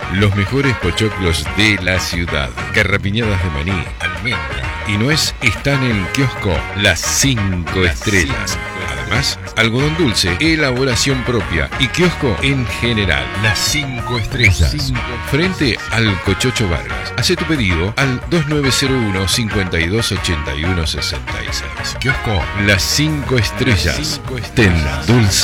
Los mejores pochoclos de la ciudad. Carrapiñadas de maní, almendra y nuez están en kiosco Las 5 Estrellas. Además, algodón dulce, elaboración propia y kiosco en general. Las 5 Estrellas. Frente al Cochocho Vargas. Hace tu pedido al 2901 5281 66. Kiosco Las 5 Estrellas. Ten dulce.